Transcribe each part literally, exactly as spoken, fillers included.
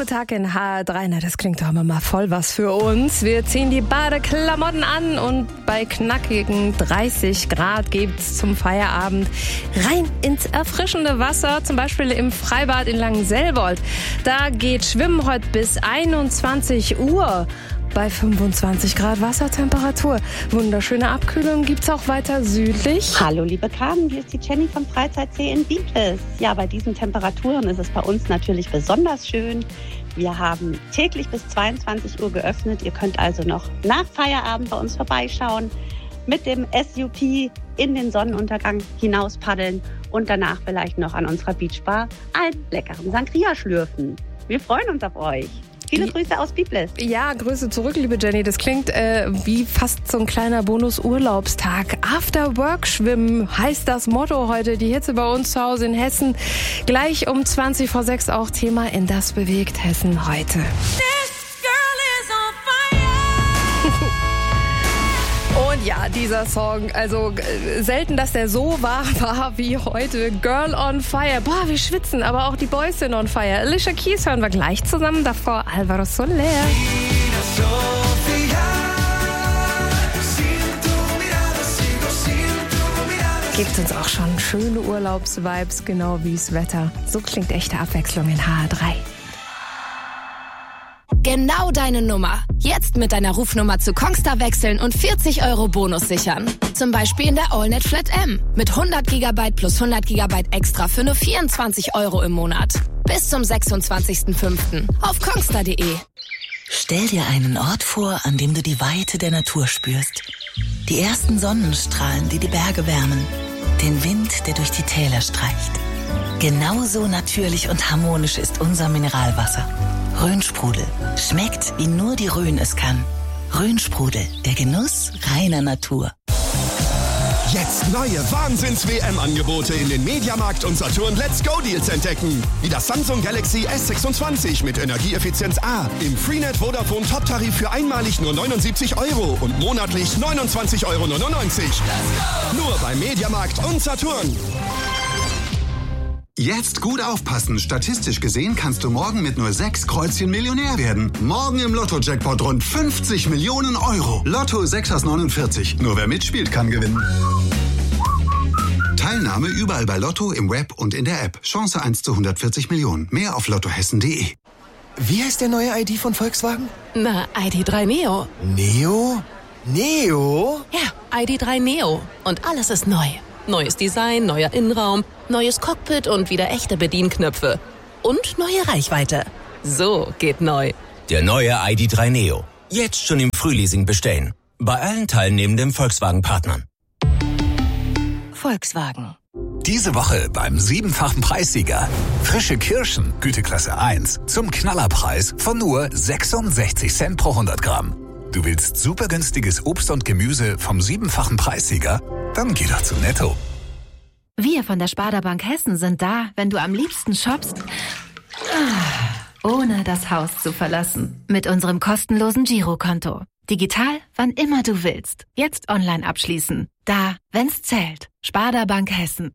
Nachmittag in H R drei. Na, das klingt doch immer mal voll was für uns. Wir ziehen die Badeklamotten an und bei knackigen dreißig Grad gibt's zum Feierabend rein ins erfrischende Wasser. Zum Beispiel im Freibad in Langenselbold. Da geht Schwimmen heute bis einundzwanzig Uhr. Bei fünfundzwanzig Grad Wassertemperatur. Wunderschöne Abkühlung gibt's auch weiter südlich. Hallo liebe Carmen, hier ist die Jenny vom Freizeit-See in Biblis. Ja, bei diesen Temperaturen ist es bei uns natürlich besonders schön. Wir haben täglich bis zweiundzwanzig Uhr geöffnet. Ihr könnt also noch nach Feierabend bei uns vorbeischauen, mit dem S U P in den Sonnenuntergang hinaus paddeln und danach vielleicht noch an unserer Beachbar einen leckeren Sangria schlürfen. Wir freuen uns auf euch. Viele Grüße aus Biblis. Ja, Grüße zurück, liebe Jenny. Das klingt äh, wie fast so ein kleiner Bonus-Urlaubstag. After-Work-Schwimmen heißt das Motto heute. Die Hitze bei uns zu Hause in Hessen. Gleich um zwanzig vor sechs auch Thema in Das bewegt Hessen heute. Und ja, dieser Song, also äh, selten, dass der so wahr war wie heute. Girl on Fire. Boah, wir schwitzen, aber auch die Boys sind on fire. Alicia Keys hören wir gleich zusammen. Davor Alvaro Soler. Gibt uns auch schon schöne Urlaubsvibes, genau wie das Wetter. So klingt echte Abwechslung in H R drei. Genau deine Nummer. Jetzt mit deiner Rufnummer zu Kongstar wechseln und vierzig Euro Bonus sichern. Zum Beispiel in der AllNet Flat M. Mit hundert Gigabyte plus hundert Gigabyte extra für nur vierundzwanzig Euro im Monat. Bis zum sechsundzwanzigsten fünften auf kongstar punkt de. Stell dir einen Ort vor, an dem du die Weite der Natur spürst. Die ersten Sonnenstrahlen, die die Berge wärmen. Den Wind, der durch die Täler streicht. Genauso natürlich und harmonisch ist unser Mineralwasser. Rhönsprudel. Schmeckt, wie nur die Rhön es kann. Rhönsprudel, der Genuss reiner Natur. Jetzt neue Wahnsinns-W M-Angebote in den Mediamarkt und Saturn Let's Go-Deals entdecken. Wie das Samsung Galaxy S sechsundzwanzig mit Energieeffizienz A. Im Freenet Vodafone Top-Tarif für einmalig nur neunundsiebzig Euro und monatlich neunundzwanzig Euro neunundneunzig. Nur bei Mediamarkt und Saturn. Jetzt gut aufpassen. Statistisch gesehen kannst du morgen mit nur sechs Kreuzchen Millionär werden. Morgen im Lotto-Jackpot rund fünfzig Millionen Euro. Lotto sechs aus neunundvierzig. Nur wer mitspielt, kann gewinnen. Teilnahme überall bei Lotto, im Web und in der App. Chance eins zu hundertvierzig Millionen. Mehr auf lottohessen punkt de. Wie heißt der neue I D von Volkswagen? Na, I D drei Neo. Neo? Neo? Ja, I D drei Neo. Und alles ist neu. Neues Design, neuer Innenraum, neues Cockpit und wieder echte Bedienknöpfe. Und neue Reichweite. So geht neu. Der neue I D drei Neo. Jetzt schon im Frühleasing bestellen. Bei allen teilnehmenden Volkswagen-Partnern. Volkswagen. Diese Woche beim siebenfachen Preissieger. Frische Kirschen, Güteklasse eins, zum Knallerpreis von nur sechsundsechzig Cent pro hundert Gramm. Du willst super günstiges Obst und Gemüse vom siebenfachen Preissieger? Dann geh doch zu Netto. Wir von der Sparda Bank Hessen sind da, wenn du am liebsten shoppst, ohne das Haus zu verlassen. Mit unserem kostenlosen Girokonto. Digital, wann immer du willst. Jetzt online abschließen. Da, wenn's zählt. Sparda Bank Hessen.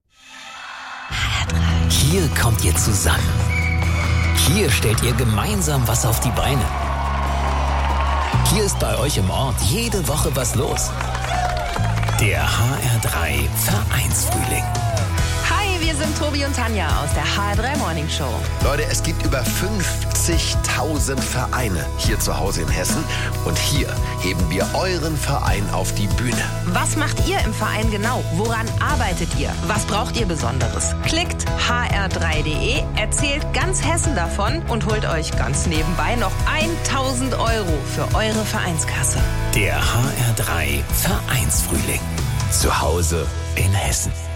Hier kommt ihr zusammen. Hier stellt ihr gemeinsam was auf die Beine. Hier ist bei euch im Ort jede Woche was los. Der H R drei Vereinsfrühling. Hi, wir sind Tobi und Tanja aus der H R drei Morning Show. Leute, es gibt über fünfzigtausend Vereine hier zu Hause in Hessen. Und hier heben wir euren Verein auf die Bühne. Was macht ihr im Verein genau? Woran arbeitet ihr? Was braucht ihr Besonderes? Klickt h r drei punkt de, erzählt ganz Hessen davon und holt euch ganz nebenbei noch tausend Euro für eure Vereinskasse. Der H R drei Vereinsfrühling. Zu Hause in Hessen.